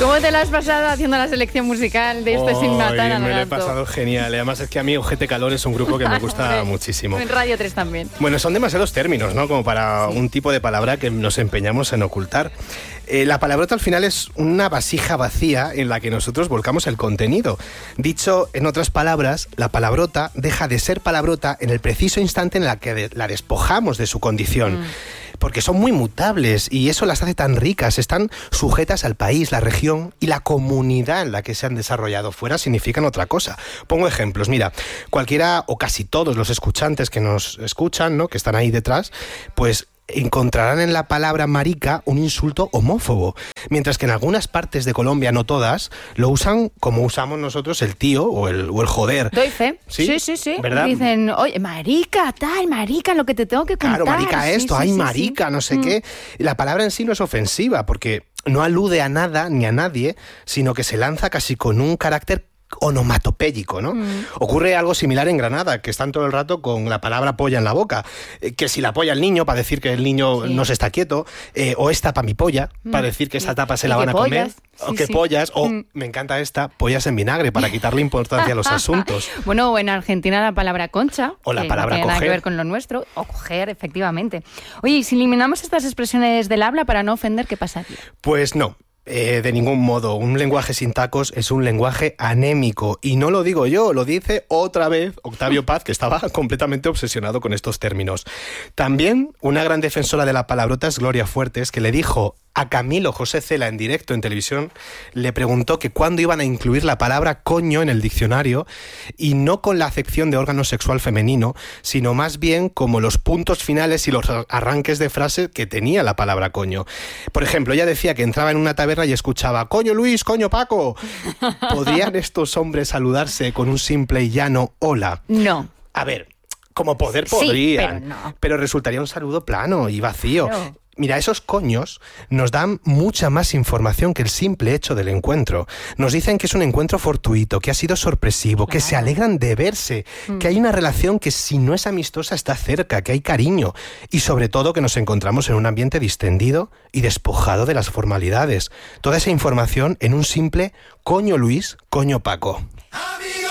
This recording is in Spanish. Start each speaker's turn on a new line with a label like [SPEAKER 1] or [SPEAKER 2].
[SPEAKER 1] ¿Cómo te la has pasado haciendo la selección musical de esto sin matar al gato?
[SPEAKER 2] Me lo he pasado genial. Además es que a mí Ojete Calor es un grupo que me gusta muchísimo.
[SPEAKER 1] En Radio 3 también.
[SPEAKER 2] Bueno, son demasiados términos, ¿no? Como para un tipo de palabra que nos empeñamos en ocultar. La palabrota al final es una vasija vacía en la que nosotros volcamos el contenido. Dicho en otras palabras, la palabrota deja de ser palabrota en el preciso instante en el que la despojamos de su condición. Porque son muy mutables y eso las hace tan ricas. Están sujetas al país, la región y la comunidad en la que se han desarrollado. Fuera significan otra cosa. Pongo ejemplos. Mira, cualquiera o casi todos los escuchantes que nos escuchan, ¿no?, que están ahí detrás, pues encontrarán en la palabra marica un insulto homófobo, mientras que en algunas partes de Colombia, no todas, lo usan como usamos nosotros el tío o el joder.
[SPEAKER 1] Doy fe.
[SPEAKER 2] Sí, ¿verdad?
[SPEAKER 1] Dicen, oye, marica, lo que te tengo que contar.
[SPEAKER 2] Claro, marica esto,
[SPEAKER 1] sí,
[SPEAKER 2] marica, no sé qué. La palabra en sí no es ofensiva, porque no alude a nada ni a nadie, sino que se lanza casi con un carácter onomatopéyico, ¿no? Ocurre algo similar en Granada, que están todo el rato con la palabra polla en la boca, que si la polla el niño, para decir que el niño no se está quieto, o esta pa' mi polla, para decir que esa tapa se la van a comer, o que pollas, o me encanta esta, pollas en vinagre, para quitarle importancia a los asuntos.
[SPEAKER 1] Bueno, o en Argentina la palabra concha,
[SPEAKER 2] o la palabra
[SPEAKER 1] no tiene
[SPEAKER 2] coger.
[SPEAKER 1] nada que ver con lo nuestro, o coger, efectivamente. Oye, y si eliminamos estas expresiones del habla para no ofender, ¿qué pasaría?
[SPEAKER 2] Pues no. De ningún modo. Un lenguaje sin tacos es un lenguaje anémico. Y no lo digo yo, lo dice otra vez Octavio Paz, que estaba completamente obsesionado con estos términos. También una gran defensora de la palabrota es Gloria Fuertes, que le dijo a Camilo José Cela en directo en televisión, le preguntó que cuándo iban a incluir la palabra coño en el diccionario, y no con la acepción de órgano sexual femenino, sino más bien como los puntos finales y los arranques de frase que tenía la palabra coño. Por ejemplo, ella decía que entraba en una taberna y escuchaba «Coño Luis, coño Paco». ¿Podrían estos hombres saludarse con un simple y llano hola?
[SPEAKER 1] No.
[SPEAKER 2] A ver, como poder podrían,
[SPEAKER 1] pero no.
[SPEAKER 2] Pero resultaría un saludo plano y vacío.
[SPEAKER 1] Claro.
[SPEAKER 2] Mira, esos coños nos dan mucha más información que el simple hecho del encuentro. Nos dicen que es un encuentro fortuito, que ha sido sorpresivo, que se alegran de verse, que hay una relación que si no es amistosa está cerca, que hay cariño y sobre todo que nos encontramos en un ambiente distendido y despojado de las formalidades. Toda esa información en un simple coño Luis, coño Paco.